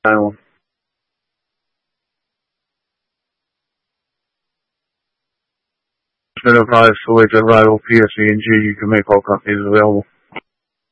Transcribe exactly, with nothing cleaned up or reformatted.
Island. Been advised to wait at arrival P S E and G. You can make all copies available.